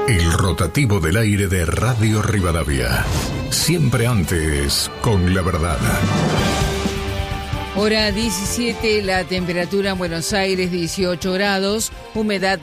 El rotativo del aire de Radio Rivadavia. Siempre antes con la verdad. Hora 17, la temperatura en Buenos Aires 18 grados, humedad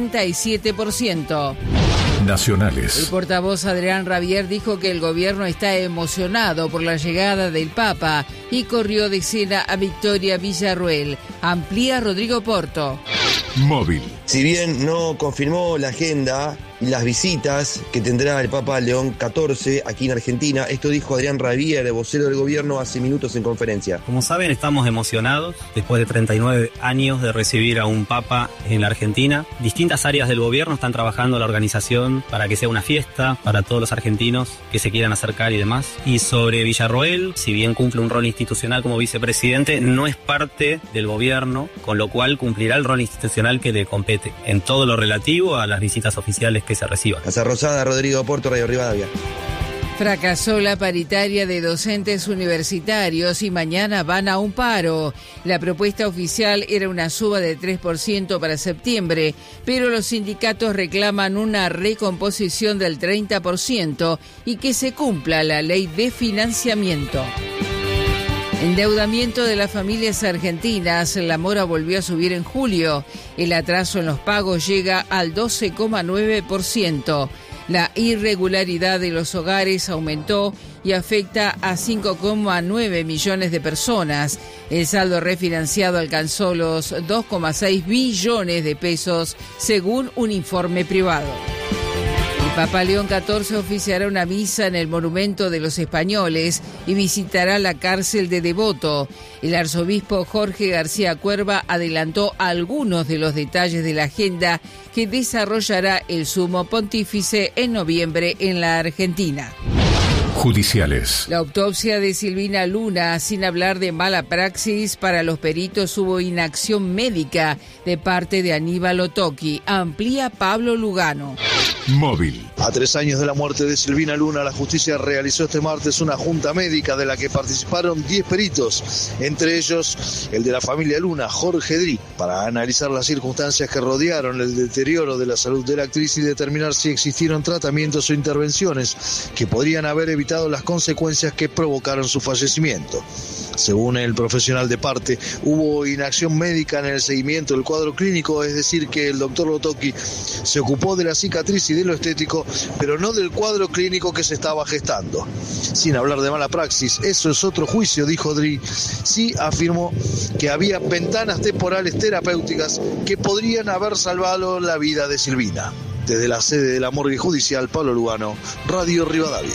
67%. Nacionales. El portavoz Adrián Rabier dijo que el gobierno está emocionado por la llegada del Papa y corrió de escena a Victoria Villarruel. Amplía Rodrigo Porto. Móvil. Si bien no confirmó la agenda y las visitas que tendrá el Papa León XIV aquí en Argentina, esto dijo Adrián Rabier, vocero del gobierno, hace minutos en conferencia. Como saben, estamos emocionados después de 39 años de recibir a un Papa en la Argentina. Distintas áreas del gobierno están trabajando en la organización para que sea una fiesta para todos los argentinos que se quieran acercar y demás. Y sobre Villarroel, si bien cumple un rol institucional como vicepresidente, no es parte del gobierno, con lo cual cumplirá el rol institucional que le compete en todo lo relativo a las visitas oficiales que se reciban. Casa Rosada, Rodrigo Porto, Radio Rivadavia. Fracasó la paritaria de docentes universitarios y mañana van a un paro. La propuesta oficial era una suba de 3% para septiembre, pero los sindicatos reclaman una recomposición del 30% y que se cumpla la ley de financiamiento. Endeudamiento de las familias argentinas. La mora volvió a subir en julio. El atraso en los pagos llega al 12,9%. La irregularidad de los hogares aumentó y afecta a 5,9 millones de personas. El saldo refinanciado alcanzó los 2,6 billones de pesos, según un informe privado. El Papa León XIV oficiará una misa en el Monumento de los Españoles y visitará la cárcel de Devoto. El arzobispo Jorge García Cuerva adelantó algunos de los detalles de la agenda que desarrollará el Sumo Pontífice en noviembre en la Argentina. Judiciales. La autopsia de Silvina Luna, sin hablar de mala praxis para los peritos, hubo inacción médica de parte de Aníbal Otoqui. Amplía Pablo Lugano. Móvil. A 3 años de la muerte de Silvina Luna, la justicia realizó este martes una junta médica de la que participaron 10 peritos, entre ellos el de la familia Luna, Jorge Dri, para analizar las circunstancias que rodearon el deterioro de la salud de la actriz y determinar si existieron tratamientos o intervenciones que podrían haber evitado las consecuencias que provocaron su fallecimiento. Según el profesional de parte, hubo inacción médica en el seguimiento del cuadro clínico, es decir, que el doctor Otoqui se ocupó de la cicatriz y de lo estético, pero no del cuadro clínico que se estaba gestando. Sin hablar de mala praxis, eso es otro juicio, dijo Dri. Sí afirmó que había ventanas temporales terapéuticas que podrían haber salvado la vida de Silvina. Desde la sede de la morgue judicial, Pablo Lugano, Radio Rivadavia.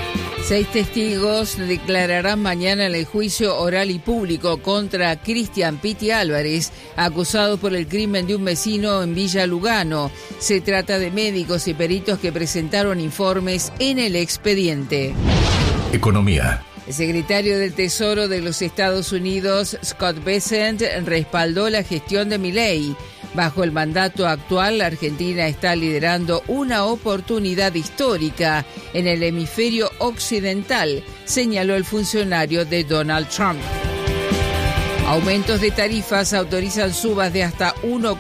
6 testigos declararán mañana en el juicio oral y público contra Cristian Pitti Álvarez, acusado por el crimen de un vecino en Villa Lugano. Se trata de médicos y peritos que presentaron informes en el expediente. Economía. El secretario del Tesoro de los Estados Unidos, Scott Bessent, respaldó la gestión de Milei. Bajo el mandato actual, la Argentina está liderando una oportunidad histórica en el hemisferio occidental, señaló el funcionario de Donald Trump. Aumentos de tarifas autorizan subas de hasta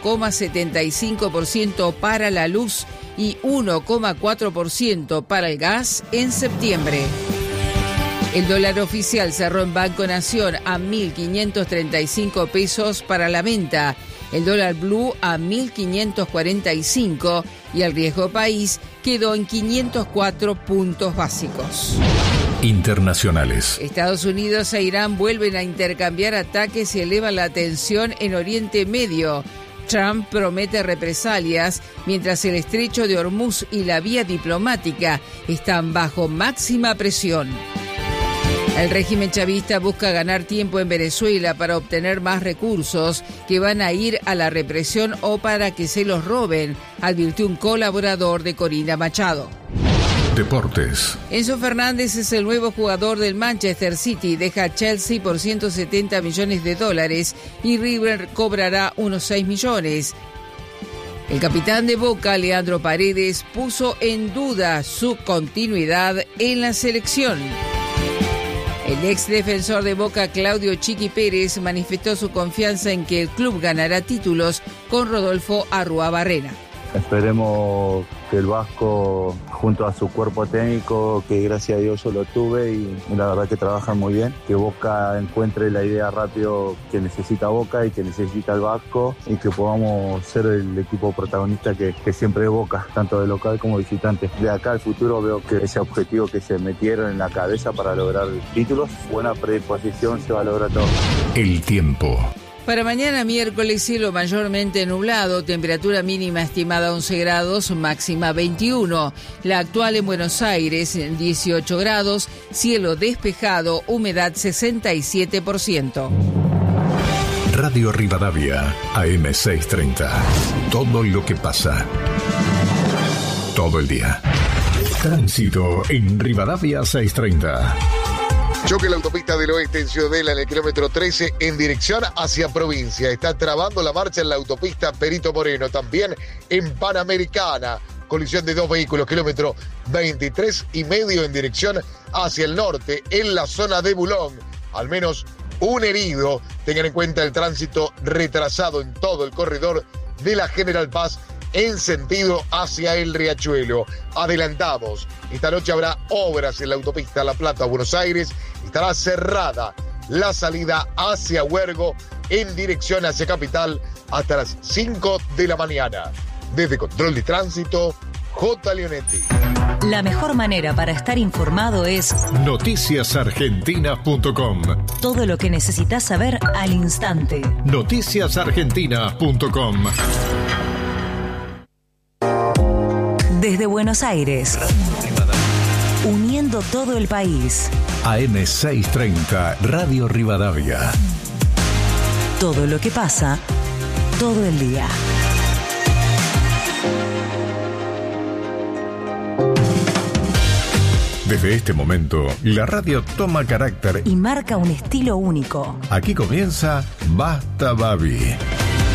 1,75% para la luz y 1,4% para el gas en septiembre. El dólar oficial cerró en Banco Nación a 1.535 pesos para la venta. El dólar blue a 1.545 y el riesgo país quedó en 504 puntos básicos. Internacionales. Estados Unidos e Irán vuelven a intercambiar ataques y elevan la tensión en Oriente Medio. Trump promete represalias mientras el estrecho de Hormuz y la vía diplomática están bajo máxima presión. El régimen chavista busca ganar tiempo en Venezuela para obtener más recursos que van a ir a la represión o para que se los roben, advirtió un colaborador de Corina Machado. Deportes. Enzo Fernández es el nuevo jugador del Manchester City, deja a Chelsea por $170 millones y River cobrará unos 6 millones. El capitán de Boca, Leandro Paredes, puso en duda su continuidad en la selección. El ex defensor de Boca, Claudio Chiqui Pérez, manifestó su confianza en que el club ganará títulos con Rodolfo Arrua Barrena. Esperemos que el Vasco, junto a su cuerpo técnico, que gracias a Dios yo lo tuve y la verdad que trabajan muy bien, que Boca encuentre la idea rápido que necesita Boca y que necesita el Vasco y que podamos ser el equipo protagonista que siempre es Boca, tanto de local como visitante. De acá al futuro veo que ese objetivo que se metieron en la cabeza para lograr títulos, buena predisposición, se va a lograr todo. El tiempo. Para mañana miércoles, cielo mayormente nublado, temperatura mínima estimada 11 grados, máxima 21. La actual en Buenos Aires, 18 grados, cielo despejado, humedad 67%. Radio Rivadavia, AM630. Todo lo que pasa. Todo el día. Tránsito en Rivadavia 630. Choque en la autopista del oeste en Ciudadela en el kilómetro 13 en dirección hacia provincia. Está trabando la marcha en la autopista Perito Moreno. También en Panamericana. Colisión de dos vehículos, kilómetro 23,5 en dirección hacia el norte en la zona de Bulón. Al menos un herido. Tengan en cuenta el tránsito retrasado en todo el corredor de la General Paz en sentido hacia el Riachuelo. Adelantamos, esta noche habrá obras en la autopista La Plata a Buenos Aires. Estará cerrada la salida hacia Huergo en dirección hacia Capital hasta las 5 de la mañana. Desde Control de Tránsito, J. Leonetti. La mejor manera para estar informado es noticiasargentinas.com. Todo lo que necesitas saber al instante. noticiasargentinas.com. Desde Buenos Aires, uniendo todo el país. AM630, Radio Rivadavia. Todo lo que pasa, todo el día. Desde este momento, la radio toma carácter y marca un estilo único. Aquí comienza Basta Babi.